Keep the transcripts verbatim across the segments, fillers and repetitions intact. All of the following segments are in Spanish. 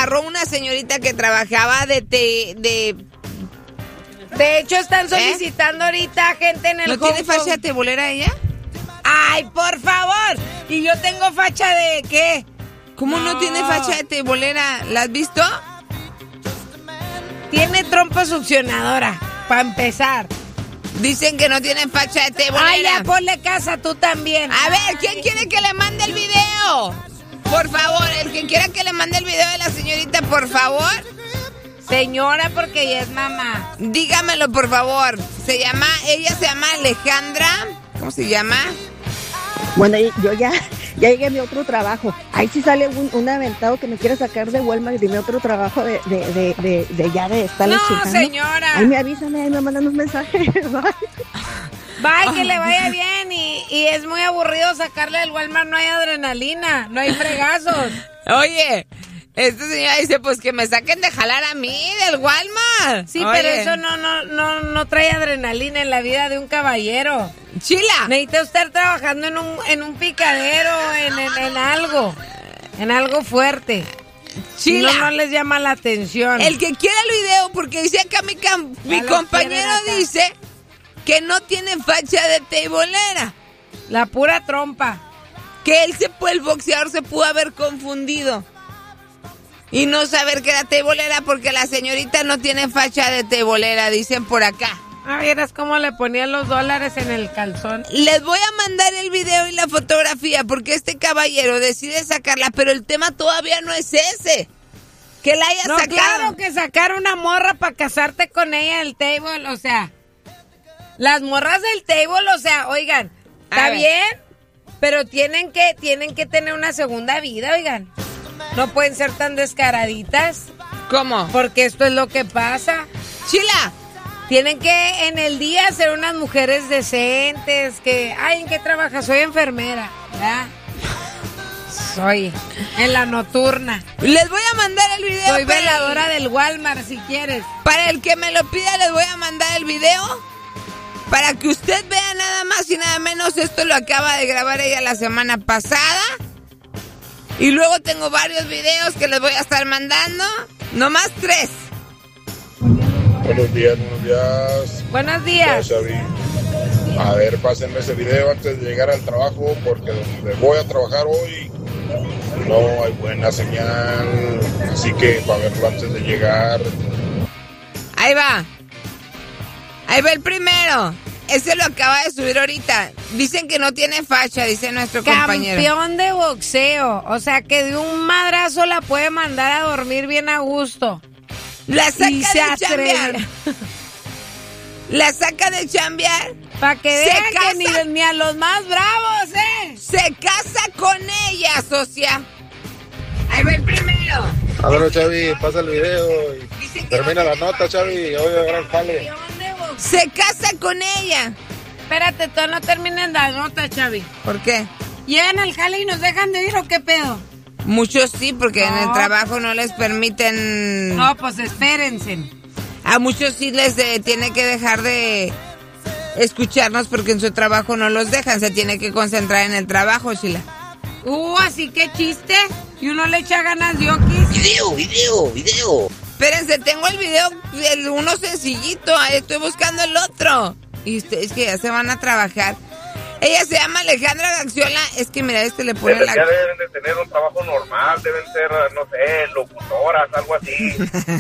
agarró una señorita que trabajaba de... Te, de De hecho, están solicitando ¿Eh? ahorita gente en el ¿No tiene facha de tebolera ella? ¡Ay, por favor! ¿Y yo tengo facha de qué? ¿Cómo no, no tiene facha de tebolera? ¿La has visto? Tiene trompa succionadora, para empezar. Dicen que no tienen facha de tebolera. Ay, ya ponle casa tú también. A ver, ¿quién quiere que le mande el video? Por favor, el que quiera que le mande el video de la señorita, por favor. Señora, porque ella es mamá. Dígamelo, por favor. Se llama, ella se llama Alejandra. ¿Cómo se llama? Bueno, yo ya, ya llegué a mi otro trabajo. Ahí sí sale un, un aventado que me quiere sacar de Walmart de mi otro trabajo de, de, de, de, de ya de estarle No, chingando. señora. Ahí me avisan, ahí me mandan un mensaje. Bye. Bye, que le vaya bien. Y, y es muy aburrido sacarle del Walmart. No hay adrenalina, no hay fregazos. Oye, esta señora dice, pues que me saquen de jalar a mí del Walmart. Sí, Oye. pero eso no, no, no, no trae adrenalina en la vida de un caballero. Chila. Necesita estar trabajando en un, en un picadero, en, en, en algo, en algo fuerte. Chila. No, no les llama la atención. El que quiera el video, porque dice acá mi, cam- mi compañero dice que no tiene facha de teibolera. La pura trompa. Que él se puede, el boxeador se pudo haber confundido y no saber que era teibolera porque la señorita no tiene facha de teibolera, dicen por acá. Ah, vieras cómo le ponían los dólares en el calzón. Les voy a mandar el video y la fotografía porque este caballero decide sacarla, pero el tema todavía no es ese. Que la haya no, sacado. Claro que sacar una morra para casarte con ella del table, o sea, las morras del table, o sea, oigan, está bien, pero tienen que, tienen que tener una segunda vida, oigan. No pueden ser tan descaraditas. ¿Cómo? Porque esto es lo que pasa. Chila. Tienen que en el día ser unas mujeres decentes, que, ay, ¿en qué trabajas? Soy enfermera, ¿verdad? Soy en la nocturna. Les voy a mandar el video. Soy veladora el... del Walmart, si quieres. Para el que me lo pida, les voy a mandar el video. Para que usted vea nada más y nada menos. Esto lo acaba de grabar ella la semana pasada. Y luego tengo varios videos que les voy a estar mandando. No más tres. Buenos días, buenos días. Buenos días. Ya, Xavi. A ver, pásenme ese video antes de llegar al trabajo porque donde voy a trabajar hoy no hay buena señal. Así que para verlo antes de llegar. Ahí va. Ahí va el primero. Ese lo acaba de subir ahorita. Dicen que no tiene facha, dice nuestro compañero. Campeón de boxeo. O sea que de un madrazo la puede mandar a dormir bien a gusto. La saca y de se chambear. La saca de chambear. Para que vean que ni, ni a los más bravos, ¿eh? Se casa con ella, socia. Ahí va el primero. A ver, Xavi, pasa el video y termina la nota, Xavi. Voy a gran jale. Se casa con ella. Espérate, tú no termines la nota, Xavi. ¿Por qué? ¿Llegan al jale y nos dejan de ir o qué pedo? Muchos sí, porque no. En el trabajo no les permiten... No, pues espérense. A muchos sí les eh, tiene que dejar de escucharnos porque en su trabajo no los dejan. Se tiene que concentrar en el trabajo, Chila. Uh, así que chiste. Y uno le echa ganas de oquis. Video, video, video. Espérense, tengo el video, el uno sencillito. Ahí estoy buscando el otro. Y ustedes que ya se van a trabajar. Ella se llama Alejandra Gaxiola. Es que mira, este le pone Deben, la... ya deben de tener un trabajo normal. Deben ser, no sé, locutoras, algo así.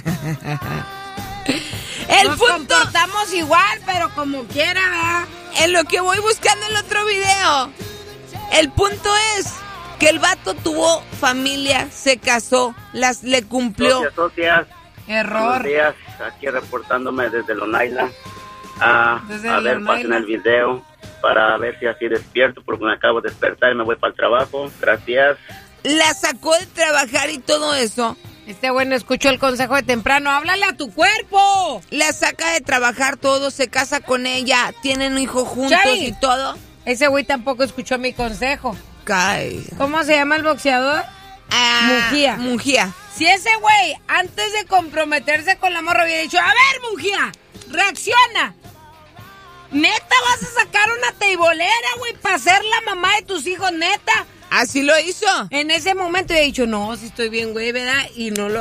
El Nos punto... comportamos igual, pero como quiera, ¿verdad? En lo que voy buscando el otro video. El punto es que el vato tuvo familia, se casó, las le cumplió. Socias, socias. Error. Buenos días, aquí reportándome desde Lonaila. Ah, Desde a ver, Lonaila. pasen el video para ver si así despierto, porque me acabo de despertar y me voy para el trabajo. Gracias. La sacó de trabajar y todo eso. Este bueno escuchó el consejo de temprano. ¡Háblale a tu cuerpo! La saca de trabajar todo, se casa con ella, tienen un hijo juntos Chavi. y todo. Ese güey tampoco escuchó mi consejo. Cae. ¿Cómo se llama el boxeador? Ah, Mujía. Mujía. Si ese güey, antes de comprometerse con la morra, hubiera dicho, a ver, Mujía, reacciona. ¿Neta vas a sacar una teibolera, güey, para ser la mamá de tus hijos, neta? Así lo hizo. En ese momento he dicho, no, si estoy bien, güey, ¿verdad? Y no lo